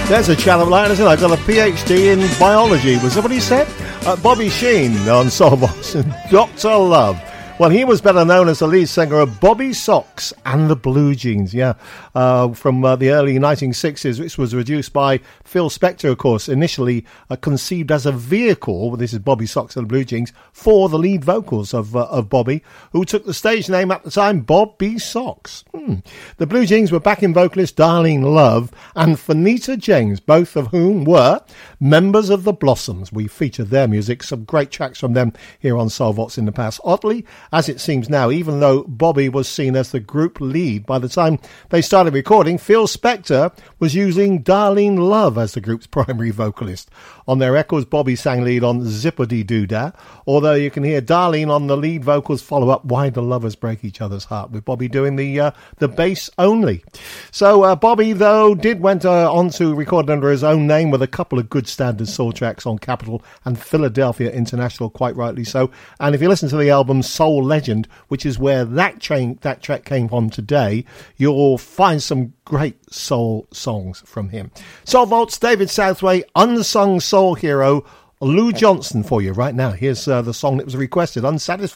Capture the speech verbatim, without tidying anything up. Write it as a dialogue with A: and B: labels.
A: There's a channel line, isn't it? I got a PhD in biology. Was that what he said? Uh, Bobby Sheen on Soul Box and Doctor Love. Well, he was better known as the lead singer of Bobby Sox and the Blue Jeans, yeah, uh, from uh, the early nineteen sixties, which was produced by Phil Spector, of course, initially uh, conceived as a vehicle, well, this is Bobby Sox and the Blue Jeans, for the lead vocals of uh, of Bobby, who took the stage name at the time, Bob B. Sox. Hmm. The Blue Jeans were backing vocalist Darlene Love and Fanita James, both of whom were members of the Blossoms. We featured their music, some great tracks from them here on Soulvox in the past. Oddly, as it seems now, even though Bobby was seen as the group lead, by the time they started recording, Phil Spector was using Darlene Love as the group's primary vocalist. On their records, Bobby sang lead on Zippity Doo Dah, although you can hear Darlene on the lead vocals follow up Why the Lovers Break Each Other's Heart, with Bobby doing the uh, the bass only. So uh, Bobby, though, did went uh, on to record under his own name with a couple of good standard soul tracks on Capitol and Philadelphia International, quite rightly so. And if you listen to the album Soul Legend, which is where that train that track came from today, you'll find some great soul songs from him. Soul Vaults, David Southway, unsung soul hero Lou Johnson for you right now. Here's uh, the song that was requested, Unsatisfied.